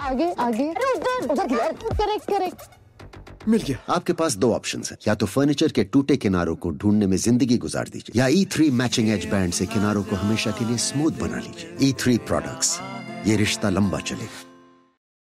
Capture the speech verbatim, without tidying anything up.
आगे आगे, अरे उधर उधर यार, करेक्ट करेक्ट। मिल गया। आपके पास दो ऑप्शंस हैं, या तो फर्नीचर के टूटे किनारों को ढूंढने में जिंदगी गुजार दीजिए, या ई थ्री मैचिंग एज बैंड से किनारों को हमेशा के लिए स्मूथ बना लीजिए। ई थ्री प्रोडक्ट्स, ये रिश्ता लंबा चलेगा।